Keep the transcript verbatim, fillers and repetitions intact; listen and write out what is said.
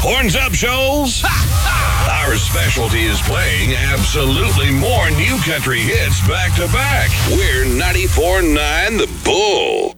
Horns up, Shoals. Our specialty is playing absolutely more new country hits back to back. We're ninety-four point nine The Bull.